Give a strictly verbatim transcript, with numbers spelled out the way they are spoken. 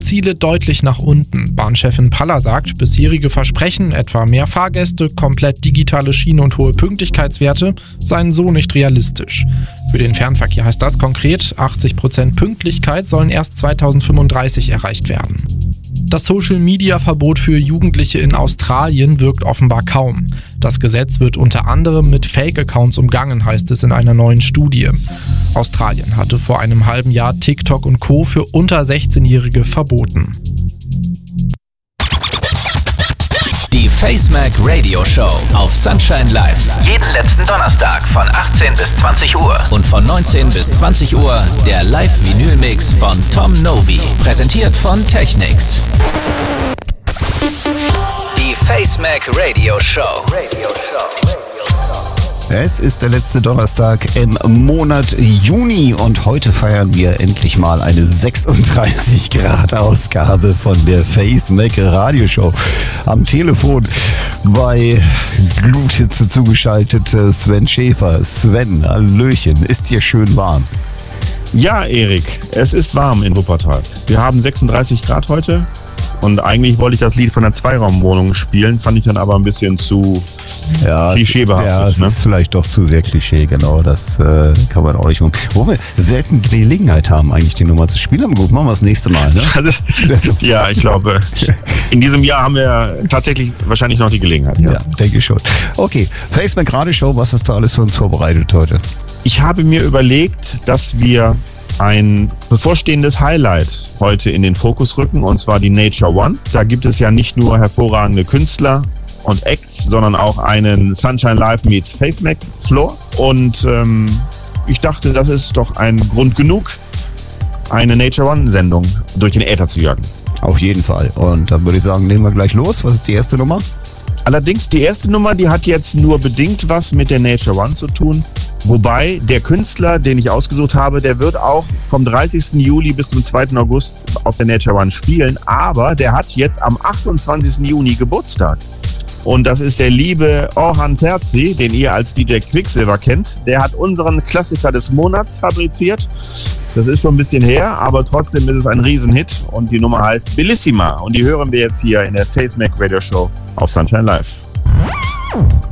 Ziele deutlich nach unten. Bahnchefin Paller sagt, bisherige Versprechen, etwa mehr Fahrgäste, komplett digitale Schiene und hohe Pünktlichkeitswerte, seien so nicht realistisch. Für den Fernverkehr heißt das konkret, achtzig Prozent Pünktlichkeit sollen erst zweitausendfünfunddreißig erreicht werden. Das Social-Media-Verbot für Jugendliche in Australien wirkt offenbar kaum. Das Gesetz wird unter anderem mit Fake-Accounts umgangen, heißt es in einer neuen Studie. Australien hatte vor einem halben Jahr TikTok und Co. für unter sechzehnjährige verboten. Die FaceMac Radio Show auf Sunshine Live. Jeden letzten Donnerstag von achtzehn bis zwanzig Uhr. Und von neunzehn bis zwanzig Uhr der Live-Vinyl-Mix von Tom Novi. Präsentiert von Technics. Die FaceMac Radio Show. Radio Show. Es ist der letzte Donnerstag im Monat Juni und heute feiern wir endlich mal eine sechsunddreißig Grad Ausgabe von der FaceMac Radioshow. Am Telefon bei Gluthitze zugeschaltet Sven Schäfer. Sven, hallöchen, ist hier schön warm? Ja, Erik, es ist warm in Wuppertal. Wir haben sechsunddreißig Grad heute. Und eigentlich wollte ich das Lied von der Zweiraumwohnung spielen, fand ich dann aber ein bisschen zu ja, klischeebehaftet. Ja, es ne? ist vielleicht doch zu sehr Klischee, genau. Das äh, kann man auch nicht machen. Wo wir selten die Gelegenheit haben, eigentlich die Nummer zu spielen. Aber gut, machen wir das nächste Mal. Ne? Ja, ich glaube, in diesem Jahr haben wir tatsächlich wahrscheinlich noch die Gelegenheit. Ja, ja denke ich schon. Okay, FaceMac Radioshow, was hast du alles für uns vorbereitet heute? Ich habe mir überlegt, dass wir ein bevorstehendes Highlight heute in den Fokus rücken, und zwar die Nature One. Da gibt es ja nicht nur hervorragende Künstler und Acts, sondern auch einen Sunshine Live meets FaceMac Floor. Und ähm, ich dachte, das ist doch ein Grund genug, eine Nature One Sendung durch den Äther zu jagen. Auf jeden Fall. Und dann würde ich sagen, nehmen wir gleich los. Was ist die erste Nummer? Allerdings, die erste Nummer, die hat jetzt nur bedingt was mit der Nature One zu tun. Wobei der Künstler, den ich ausgesucht habe, der wird auch vom dreißigsten Juli bis zum zweiten August auf der Nature One spielen. Aber der hat jetzt am achtundzwanzigsten Juni Geburtstag. Und das ist der liebe Orhan Terzi, den ihr als D J Quicksilver kennt. Der hat unseren Klassiker des Monats fabriziert. Das ist schon ein bisschen her, aber trotzdem ist es ein Riesenhit. Und die Nummer heißt Bellissima. Und die hören wir jetzt hier in der FaceMac Radio Show auf Sunshine Live.